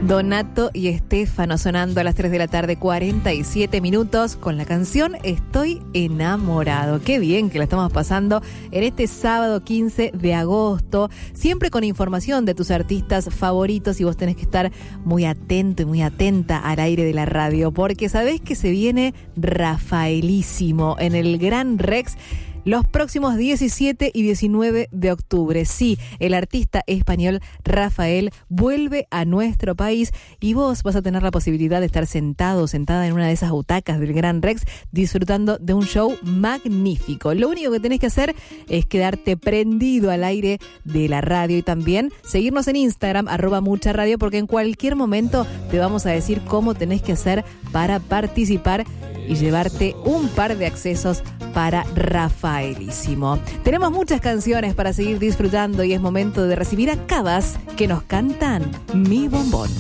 Donato y Estefano sonando a las 3 de la tarde, 47 minutos, con la canción Estoy enamorado. Qué bien que la estamos pasando en este sábado 15 de agosto, siempre con información de tus artistas favoritos, y vos tenés que estar muy atento y muy atenta al aire de la radio, porque sabés que se viene Rafaelísimo en el Gran Rex los próximos 17 y 19 de octubre. Sí, el artista español Rafael vuelve a nuestro país y vos vas a tener la posibilidad de estar sentado o sentada en una de esas butacas del Gran Rex disfrutando de un show magnífico. Lo único que tenés que hacer es quedarte prendido al aire de la radio y también seguirnos en Instagram, @mucharadio, porque en cualquier momento te vamos a decir cómo tenés que hacer para participar y llevarte un par de accesos para Rafaelísimo. Tenemos muchas canciones para seguir disfrutando y es momento de recibir a Cabas que nos cantan Mi Bombón.